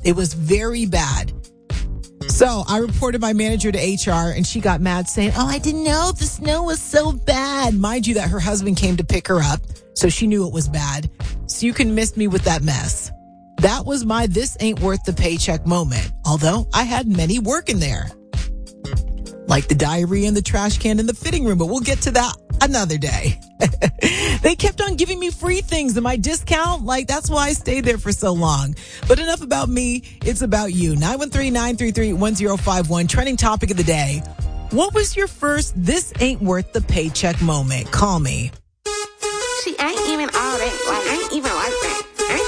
It was very bad. So I reported my manager to HR and she got mad saying, I didn't know the snow was so bad. Mind you that her husband came to pick her up, so she knew it was bad. So you can miss me with that mess. That was my this ain't worth the paycheck moment, although I had many working there. Like the diarrhea in the trash can in the fitting room, but we'll get to that another day. They kept on giving me free things and my discount. That's why I stayed there for so long. But enough about me. It's about you. 913-933-1051. Trending topic of the day. What was your first this ain't worth the paycheck moment? Call me. She ain't even all that. Ain't even